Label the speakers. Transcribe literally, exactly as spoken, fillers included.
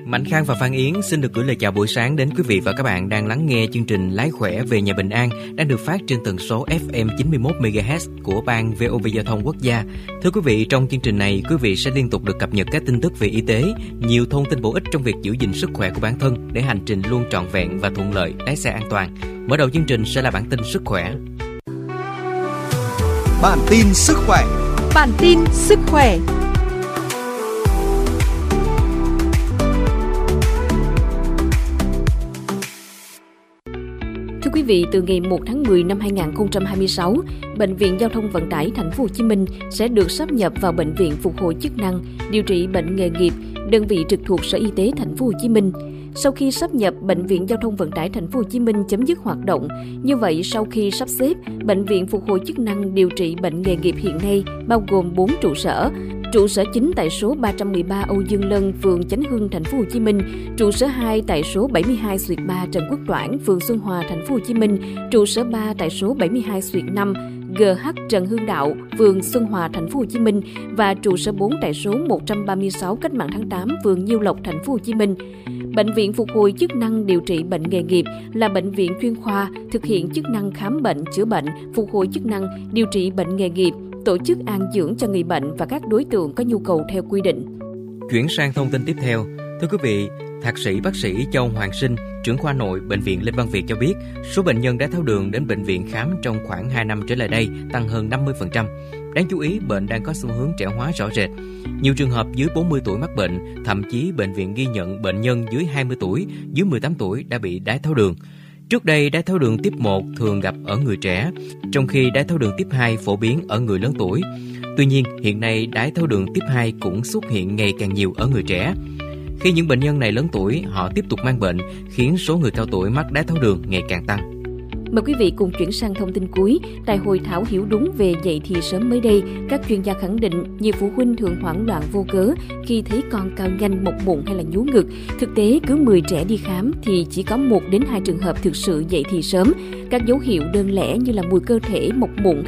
Speaker 1: Mạnh Khang và Phan Yến xin được gửi lời chào buổi sáng đến quý vị và các bạn đang lắng nghe chương trình Lái khỏe về nhà bình an đang được phát trên tần số ép em chín mươi mốt mê ga héc của ban vê o vê Giao thông Quốc gia. Thưa quý vị, trong chương trình này, quý vị sẽ liên tục được cập nhật các tin tức về y tế, nhiều thông tin bổ ích trong việc giữ gìn sức khỏe của bản thân để hành trình luôn trọn vẹn và thuận lợi, lái xe an toàn. Mở đầu chương trình sẽ là bản tin sức khỏe.
Speaker 2: Bản tin sức khỏe.
Speaker 3: Bản tin sức khỏe. Thưa quý vị, từ ngày một tháng mười năm hai nghìn không trăm hai mươi sáu, Bệnh viện Giao thông Vận tải Thành phố Hồ Chí Minh sẽ được sáp nhập vào Bệnh viện Phục hồi chức năng điều trị bệnh nghề nghiệp, đơn vị trực thuộc Sở Y tế Thành phố Hồ Chí Minh. Sau khi sáp nhập, Bệnh viện Giao thông Vận tải Thành phố Hồ Chí Minh chấm dứt hoạt động. Như vậy, sau khi sắp xếp, Bệnh viện Phục hồi chức năng điều trị bệnh nghề nghiệp hiện nay bao gồm bốn trụ sở. Trụ sở chính tại số ba trăm mười ba Âu Dương Lân, phường Chánh Hưng, Thành phố Hồ Chí Minh. Trụ sở hai tại số bảy mươi hai xuyệt ba Trần Quốc Toản, phường Xuân Hòa, Thành phố Hồ Chí Minh. Trụ sở ba tại số bảy mươi hai xuyệt năm giê hát Trần Hưng Đạo, phường Xuân Hòa, Thành phố Hồ Chí Minh và trụ sở bốn tại số một trăm ba mươi sáu Cách mạng tháng tám, phường Nhiêu Lộc, Thành phố Hồ Chí Minh. Bệnh viện Phục hồi chức năng điều trị bệnh nghề nghiệp là bệnh viện chuyên khoa thực hiện chức năng khám bệnh, chữa bệnh, phục hồi chức năng, điều trị bệnh nghề nghiệp, tổ chức an dưỡng cho người bệnh và các đối tượng có nhu cầu theo quy định.
Speaker 1: Chuyển sang thông tin tiếp theo. Thưa quý vị, Thạc sĩ bác sĩ Châu Hoàng Sinh, trưởng khoa nội Bệnh viện Lê Văn Việt cho biết, số bệnh nhân đái tháo đường đến bệnh viện khám trong khoảng hai năm trở lại đây tăng hơn năm mươi phần trăm. Đáng chú ý, bệnh đang có xu hướng trẻ hóa rõ rệt. Nhiều trường hợp dưới bốn mươi tuổi mắc bệnh, thậm chí bệnh viện ghi nhận bệnh nhân dưới hai mươi tuổi, dưới mười tám tuổi đã bị đái tháo đường. Trước đây, đái tháo đường tiếp một thường gặp ở người trẻ, trong khi đái tháo đường tiếp hai phổ biến ở người lớn tuổi. Tuy nhiên, hiện nay đái tháo đường tiếp hai cũng xuất hiện ngày càng nhiều ở người trẻ. Khi những bệnh nhân này lớn tuổi, họ tiếp tục mang bệnh, khiến số người cao tuổi mắc đái tháo đường ngày càng tăng.
Speaker 3: Mời quý vị cùng chuyển sang thông tin cuối. Tại hội thảo hiểu đúng về dậy thì sớm mới đây, các chuyên gia khẳng định nhiều phụ huynh thường hoảng loạn vô cớ khi thấy con cao nhanh, mọc mụn hay là nhú ngực. Thực tế, cứ mười trẻ đi khám thì chỉ có một đến hai trường hợp thực sự dậy thì sớm. Các dấu hiệu đơn lẻ như là mùi cơ thể, mọc mụn